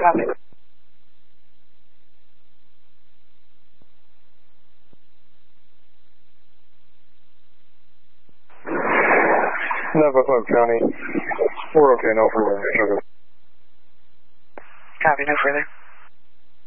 Copy. Navajo County. We're okay, no further. Copy, no further.